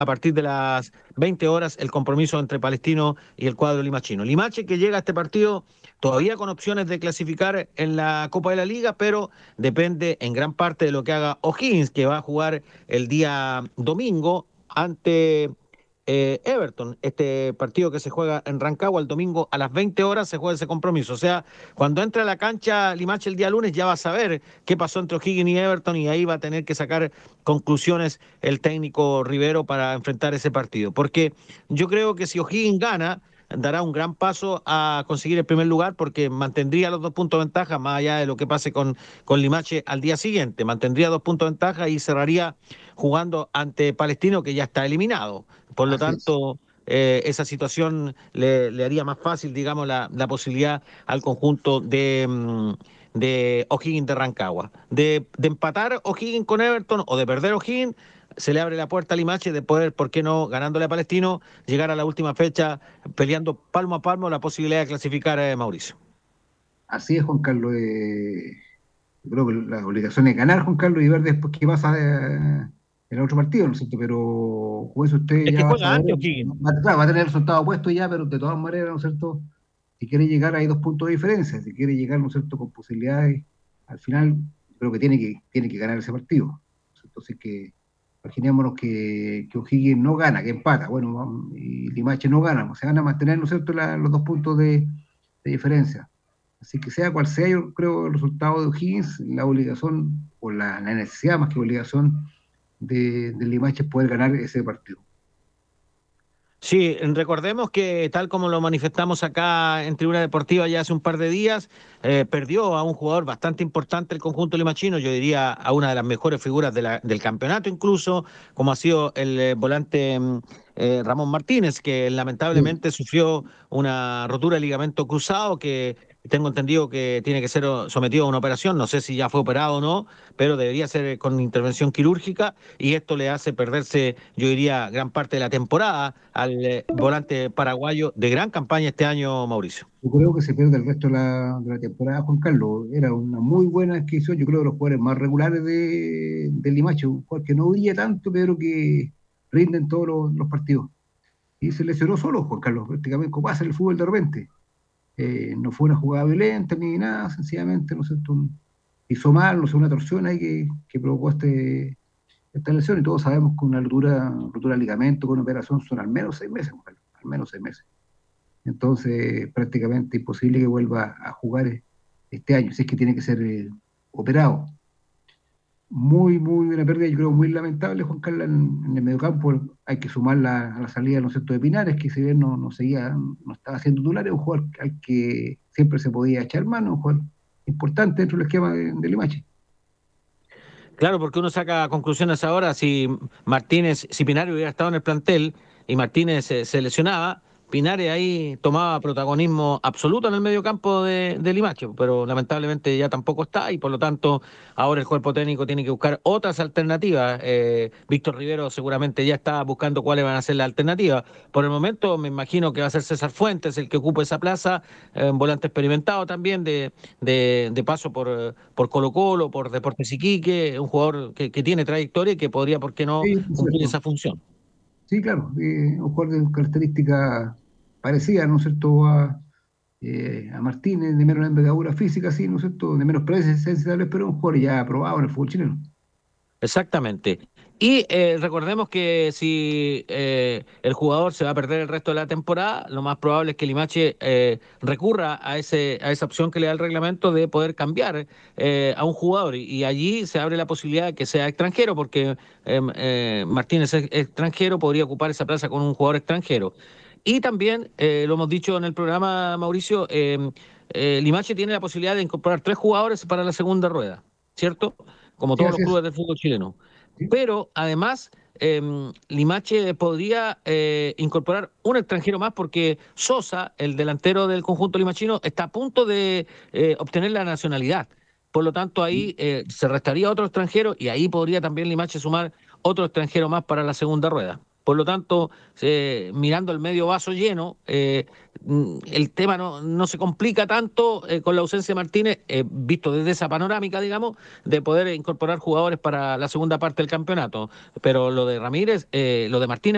a partir de las 20 horas el compromiso entre Palestino y el cuadro limachino. Limache que llega a este partido todavía con opciones de clasificar en la Copa de la Liga, pero depende en gran parte de lo que haga O'Higgins, que va a jugar el día domingo ante Everton, este partido que se juega en Rancagua el domingo a las 20 horas se juega ese compromiso. O sea, cuando entre a la cancha Limache el día lunes ya va a saber qué pasó entre O'Higgins y Everton y ahí va a tener que sacar conclusiones el técnico Rivero para enfrentar ese partido. Porque yo creo que si O'Higgins gana, dará un gran paso a conseguir el primer lugar porque mantendría los 2 puntos de ventaja, más allá de lo que pase con Limache al día siguiente. Mantendría 2 puntos de ventaja y cerraría jugando ante Palestino, que ya está eliminado. Por lo Así es. tanto, esa situación le haría más fácil, digamos, la posibilidad al conjunto de O'Higgins de Rancagua. De empatar O'Higgins con Everton o de perder O'Higgins, se le abre la puerta a Limache de poder, ¿por qué no, ganándole a Palestino, llegar a la última fecha peleando palmo a palmo la posibilidad de clasificar a Mauricio? Así es, Juan Carlos. Yo creo que la obligación es ganar, Juan Carlos, y ver después qué pasa en el otro partido, ¿no es cierto? Pero con eso usted Es que ya va a juega saber, antes O'Higgins. claro, va a tener el resultado puesto ya, pero de todas maneras, ¿no es cierto? Si quiere llegar, hay 2 puntos de diferencia. Si quiere llegar, ¿no es cierto?, con posibilidades, al final, creo que tiene que ganar ese partido. ¿No es cierto? Entonces, que imaginémonos que O'Higgins no gana, que empata, bueno, y Limache no gana, se van a mantener, ¿no es cierto?, los 2 puntos de diferencia. Así que sea cual sea, yo creo el resultado de O'Higgins, la obligación, o la necesidad más que obligación de Limache es poder ganar ese partido. Sí, recordemos que tal como lo manifestamos acá en Tribuna Deportiva ya hace un par de días, perdió a un jugador bastante importante el conjunto limachino, yo diría a una de las mejores figuras del campeonato incluso, como ha sido el volante Ramón Martínez, que Sí, lamentablemente sufrió una rotura de ligamento cruzado que tengo entendido que tiene que ser sometido a una operación, no sé si ya fue operado o no, pero debería ser con intervención quirúrgica y esto le hace perderse, yo diría, gran parte de la temporada al volante paraguayo de gran campaña este año, Mauricio. yo creo que se pierde el resto de la temporada, Juan Carlos. Era una muy buena adquisición, yo creo de los jugadores más regulares de Limache, un jugador que no brilla tanto, pero que rinde en todos los partidos. Y se lesionó solo, Juan Carlos, prácticamente como pasa en el fútbol de repente. No fue una jugada violenta ni nada, sencillamente, ¿no sé, hizo mal, no sé, una torsión ahí que provocó esta lesión, y todos sabemos que una rotura de ligamento con operación son al menos 6 meses, Juan Carlos, al menos 6 meses. Entonces, prácticamente imposible que vuelva a jugar este año, si es que tiene que ser operado. Muy, muy una pérdida, yo creo, muy lamentable, Juan Carlos, en el mediocampo. Hay que sumar a la salida, ¿no es cierto?, de Pinares, que si bien no seguía, no estaba siendo titular, es un jugador al que siempre se podía echar mano, un jugador importante dentro del esquema de Limache. Claro, porque uno saca conclusiones ahora, si Martínez, si Pinares hubiera estado en el plantel y Martínez se lesionaba, Pinares ahí tomaba protagonismo absoluto en el medio campo de Limache, pero lamentablemente ya tampoco está y por lo tanto ahora el cuerpo técnico tiene que buscar otras alternativas. Víctor Rivero seguramente ya está buscando cuáles van a ser las alternativas. Por el momento me imagino que va a ser César Fuentes el que ocupe esa plaza, un volante experimentado también de paso por Colo-Colo, por Deportes Iquique, un jugador que tiene trayectoria y que podría, ¿por qué no?, Sí, es cumplir cierto. esa función. Sí, claro, un jugador de características parecidas, ¿no es cierto?, a Martínez, de menos envergadura física, sí, ¿no es cierto?, de menos presencia, tal vez, pero un jugador ya aprobado en el fútbol chileno. Exactamente. Y recordemos que si el jugador se va a perder el resto de la temporada, lo más probable es que Limache recurra a esa opción que le da el reglamento de poder cambiar a un jugador. Y allí se abre la posibilidad de que sea extranjero, porque Martínez es extranjero, podría ocupar esa plaza con un jugador extranjero. Y también, lo hemos dicho en el programa, Mauricio, Limache tiene la posibilidad de incorporar 3 jugadores para la segunda rueda, ¿cierto? Como Sí, todos los así es. clubes del fútbol chileno. Sí, Pero además, Limache podría incorporar un extranjero más porque Sosa, el delantero del conjunto limachino, está a punto de obtener la nacionalidad. Por lo tanto, ahí se restaría otro extranjero y ahí podría también Limache sumar otro extranjero más para la segunda rueda. Por lo tanto, mirando el medio vaso lleno, el tema no se complica tanto con la ausencia de Martínez, visto desde esa panorámica, digamos, de poder incorporar jugadores para la segunda parte del campeonato. Pero lo de Ramírez, lo de Martínez